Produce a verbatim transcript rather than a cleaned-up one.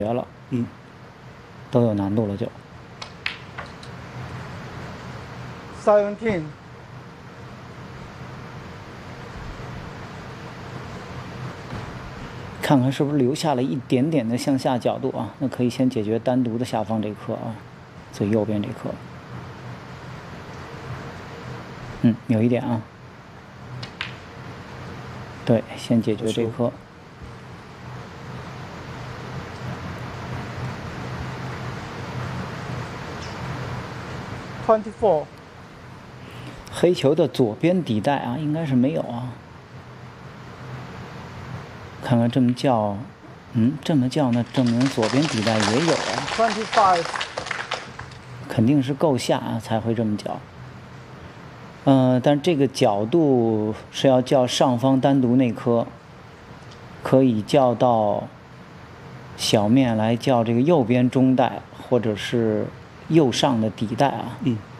学了， 嗯， 都有难度了就。 Seventeen。 看看是不是留下了一点点的向下角度啊？那可以先解决单独的下方这颗啊，最右边这颗。嗯，有一点啊。对，先解决这颗。 Twenty-four。 黑球的左边底带啊，应该是没有啊。看看这么叫，嗯，这么叫那证明左边底带也有啊。 Twenty-five。 肯定是够下啊才会这么叫。嗯、呃，但这个角度是要叫上方单独那颗，可以叫到小面来叫这个右边中带或者是右上的底带啊。 嗯。